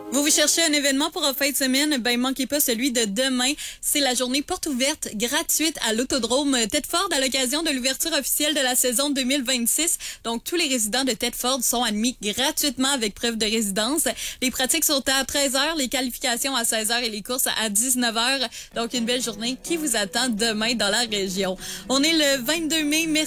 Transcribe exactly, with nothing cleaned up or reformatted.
Vous vous cherchez un événement pour une fin de semaine? Ben, manquez pas celui de demain. C'est la journée porte ouverte gratuite à l'Autodrome Thetford à l'occasion de l'ouverture officielle de la saison deux mille vingt-six. Donc, tous les résidents de Thetford sont admis gratuitement avec preuve de résidence. Les pratiques sont à treize heures, les qualifications à seize heures et les courses à dix-neuf heures. Donc, une belle journée qui vous attend demain dans la région. On est le vingt-deux mai. Merci.